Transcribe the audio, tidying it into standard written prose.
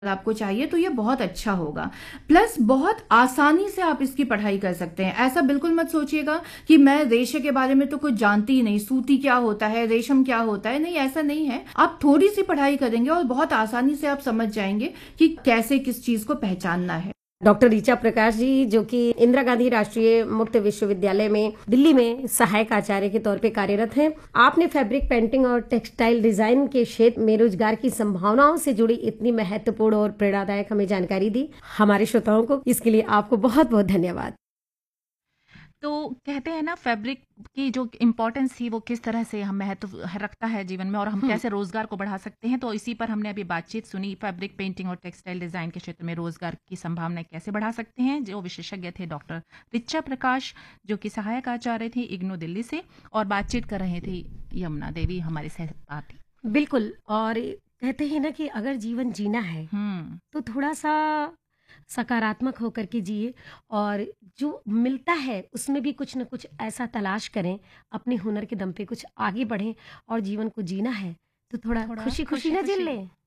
आपको चाहिए तो ये बहुत अच्छा होगा। प्लस बहुत आसानी से आप इसकी पढ़ाई कर सकते हैं। ऐसा बिल्कुल मत सोचिएगा कि मैं रेशे के बारे में तो कुछ जानती ही नहीं, सूती क्या होता है, रेशम क्या होता है, नहीं ऐसा नहीं है। आप थोड़ी सी पढ़ाई करेंगे और बहुत आसानी से आप समझ जाएंगे कि कैसे किस चीज को पहचानना है। डॉक्टर ऋचा प्रकाश जी, जो कि इंदिरा गांधी राष्ट्रीय मुक्त विश्वविद्यालय में दिल्ली में सहायक आचार्य के तौर पे कार्यरत हैं। आपने फैब्रिक पेंटिंग और टेक्सटाइल डिजाइन के क्षेत्र में रोजगार की संभावनाओं से जुड़ी इतनी महत्वपूर्ण और प्रेरणादायक हमें जानकारी दी। हमारे श्रोताओं को इसके लिए आपको बहुत बहुत धन्यवाद। तो कहते हैं ना, फैब्रिक की जो इम्पोर्टेंस थी वो किस तरह से हम महत्व रखता है जीवन में, और हम कैसे रोजगार को बढ़ा सकते हैं, तो इसी पर हमने अभी बातचीत सुनी। फैब्रिक पेंटिंग और टेक्सटाइल डिजाइन के क्षेत्र में रोजगार की संभावनाएं कैसे बढ़ा सकते हैं, जो विशेषज्ञ थे डॉक्टर ऋचा प्रकाश, जो कि सहायक आचार्य थी इग्नू दिल्ली से, और बातचीत कर रहे थे यमुना देवी हमारे सहपाठी। बिल्कुल। और कहते हैं ना कि अगर जीवन जीना है तो थोड़ा सा सकारात्मक होकर के जिए, और जो मिलता है उसमें भी कुछ न कुछ ऐसा तलाश करें, अपने हुनर के दम पे कुछ आगे बढ़ें, और जीवन को जीना है तो थोड़ा खुशी खुशी ना जी लें।